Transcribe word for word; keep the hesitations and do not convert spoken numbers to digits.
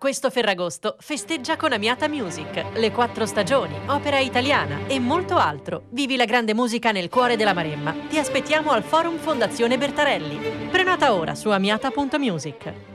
Questo Ferragosto festeggia con Amiata Music, le quattro stagioni, opera italiana e molto altro. Vivi la grande musica nel cuore della Maremma. Ti aspettiamo al Forum Fondazione Bertarelli. Prenota ora su amiata punto music.